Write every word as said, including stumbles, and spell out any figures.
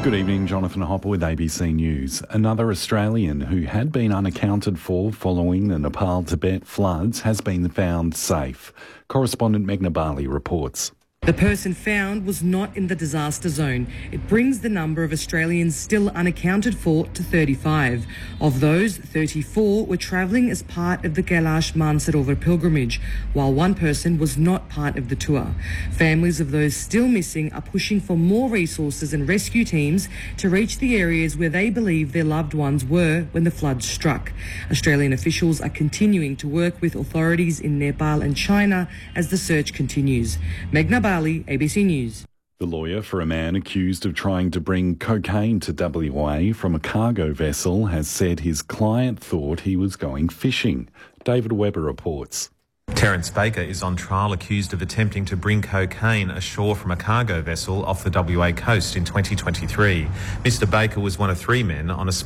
Good evening, Jonathan Hopper with A B C News. Another Australian who had been unaccounted for following the Nepal-Tibet floods has been found safe. Correspondent Meghna Bali reports. The person found was not in the disaster zone. It brings the number of Australians still unaccounted for to thirty-five. Of those, thirty-four were travelling as part of the Kailash Mansarovar pilgrimage, while one person was not part of the tour. Families of those still missing are pushing for more resources and rescue teams to reach the areas where they believe their loved ones were when the floods struck. Australian officials are continuing to work with authorities in Nepal and China as the search continues. Meghna Bali, A B C News. The lawyer for a man accused of trying to bring cocaine to W A from a cargo vessel has said his client thought he was going fishing. David Webber reports. Terence Baker is on trial accused of attempting to bring cocaine ashore from a cargo vessel off the W A coast in twenty twenty-three. Mr Baker was one of three men on a